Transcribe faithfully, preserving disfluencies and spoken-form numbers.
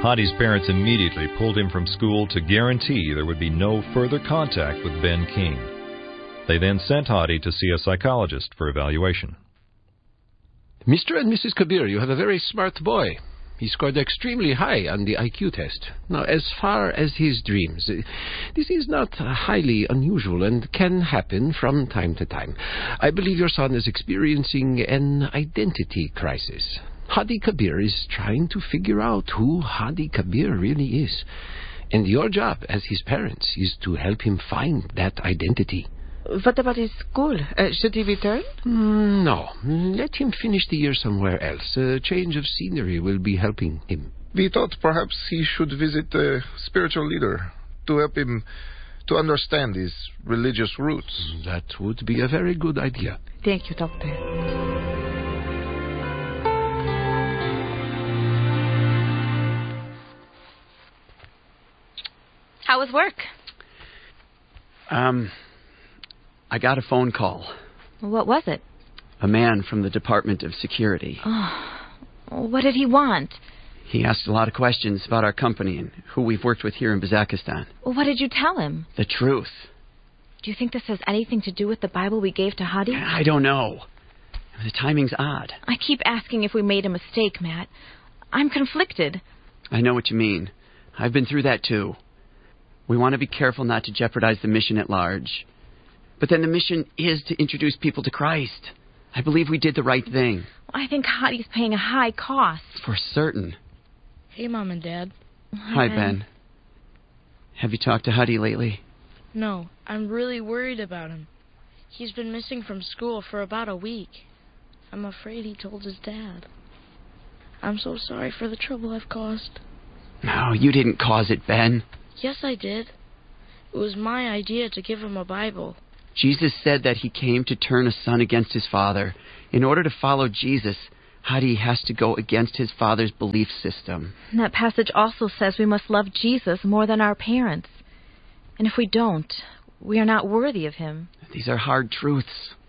Hadi's parents immediately pulled him from school to guarantee there would be no further contact with Ben King. They then sent Hadi to see a psychologist for evaluation. Mister and Missus Kabir, you have a very smart boy. He scored extremely high on the I Q test. Now, as far as his dreams, this is not highly unusual and can happen from time to time. I believe your son is experiencing an identity crisis. Hadi Kabir is trying to figure out who Hadi Kabir really is. And your job as his parents is to help him find that identity. What about his school? Uh, should he return? Mm, no. Let him finish the year somewhere else. A change of scenery will be helping him. We thought perhaps he should visit a spiritual leader to help him to understand his religious roots. That would be a very good idea. Thank you, Doctor. How was work? Um... I got a phone call. What was it? A man from the Department of Security. Oh, what did he want? He asked a lot of questions about our company and who we've worked with here in Bazakistan. Well, what did you tell him? The truth. Do you think this has anything to do with the Bible we gave to Hadi? I don't know. The timing's odd. I keep asking if we made a mistake, Matt. I'm conflicted. I know what you mean. I've been through that too. We want to be careful not to jeopardize the mission at large. But then the mission is to introduce people to Christ. I believe we did the right thing. I think Hadi's paying a high cost. For certain. Hey, Mom and Dad. Hi, Ben. ben. Have you talked to Hadi lately? No, I'm really worried about him. He's been missing from school for about a week. I'm afraid he told his dad. I'm so sorry for the trouble I've caused. No, you didn't cause it, Ben. Yes, I did. It was my idea to give him a Bible. Jesus said that he came to turn a son against his father. In order to follow Jesus, Hadi has to go against his father's belief system. And that passage also says we must love Jesus more than our parents. And if we don't, we are not worthy of him. These are hard truths.